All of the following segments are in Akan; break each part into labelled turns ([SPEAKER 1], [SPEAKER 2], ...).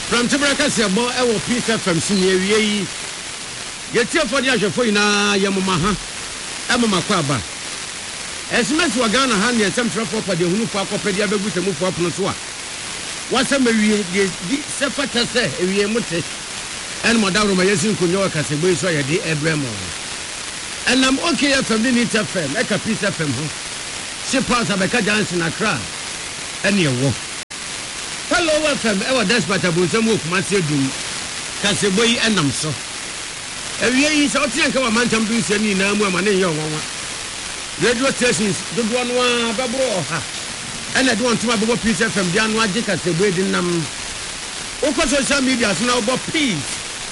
[SPEAKER 1] From Tibraka Sebo, our Peter from Sinier, Yetia for the Ashafoina, Yamamaha, Amakwaba. As much as Wagana hand and some trouble for the Hunupapedia with the move up Nosua. What's a Marie, Sepata say, Mute, and Madame Mayasin Kunyoa Casabo, so I did Ebremo. And I'm okay from the Nita Fem, like a piece of them. She passed a Becca dance in a crowd, and you walk. Hello, welcome. Ever despite a bosom of Monsieur Doom, Casaboy and Namso. Every year is out here, come a man to do any name, and a young one. Radio stations, the one, Babroha. And I don't want to have a piece from January Casaboy in Nam. Over social media, so now about peace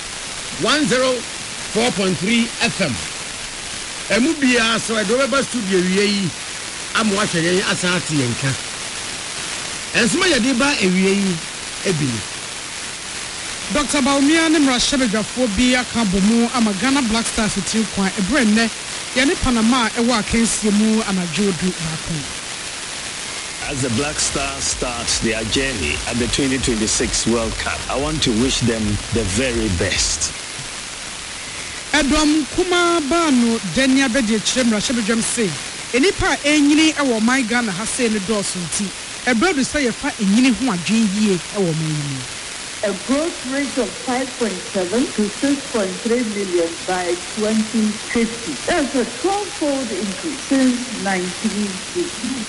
[SPEAKER 1] 104.3 FM. A movie, so I do ever studio. I'm watching Asati and Cat. And some of the bar Ebony. Dr. Baumia Nemra Shebegaphobia Kabomu, Amagana Black Stars with you quite a brand, Yanni Panama, a walk against Yamu and a Jodu Baku.
[SPEAKER 2] As the Black Stars starts their journey at the 2026 World Cup, I want to wish them the very best.
[SPEAKER 3] Edom Kuma Bano, Denia Bedi Chemra Shebejam say, Enipa Enyini, our my Ghana has said the Dawson tea. A brother say a fat in Yinihua G. Our main.
[SPEAKER 4] A growth rate of 5.7 to 6.3 million by 2050. That's a 12-fold increase since 1950.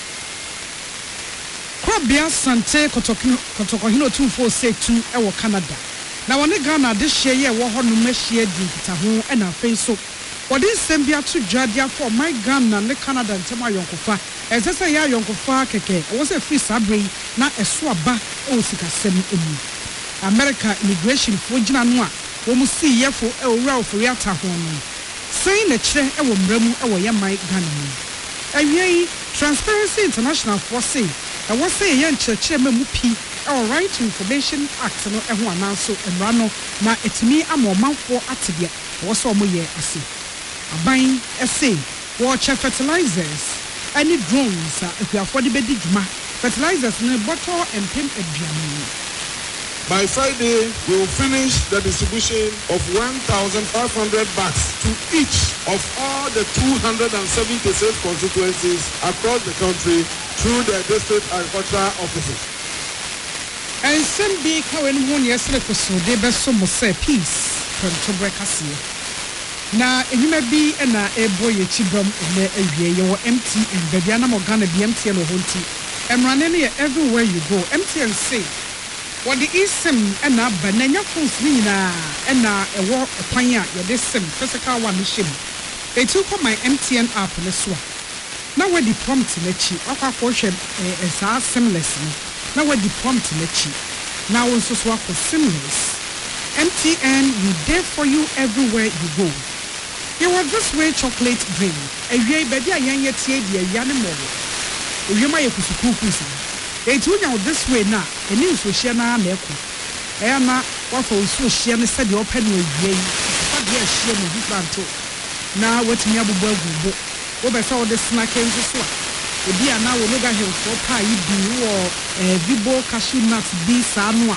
[SPEAKER 3] Kwabia Sante Kotokohino 2462 Ewo Canada. Now when Ghana this year wo ho no mehie di kitaho e na fe so. For this sembia to Jadia for my Ghana ne Canada ntema yonkofa. Ezese ya yonkofa keke. Wo se free sabre na eso aba e osikasem emu. America immigration for gina no a wo mu si yefo e owura ofori ata ho no. Sei na kire e wo mramu e wo yemai Ghana mu. Awie Transparency International for say I was saying young church pi our Right to Information Act no e ho ananso emra no na etimi amoma for atibia was so moye ase aban say watch fertilizers any drones if you afford the bedi djuma fertilizers no bottle and pim aduane.
[SPEAKER 5] By Friday, we will finish the distribution of 1,500 bags to each of all the 276 constituencies across the country through the district agricultural offices.
[SPEAKER 3] And send be Cohen 1 year so they best so say peace from Tobrekasi. Now, you may be a boy chibum in your MTN, Babiana Morgana, the MTN or Honti, and running everywhere you go. MTN say. What the ism and a banana phones nina and a war a panya, your dism, physical one shim. They took on my MTN app in the swap. Now where the prompt to let you, or portion is our seamless. Now where the prompt to let you. Now also swap for seamless. MTN, we there for you everywhere you go. You want this way chocolate drink. A yay baby, a young yet a yanimo. You might have to it's this way now, and news will share now. Emma, what for so share said the open way. What yes, she and the plan now, what's me about book? Over saw the snack and the swap. The dear now will look at him for pie, be or Vibo cashew nuts, be Sanua.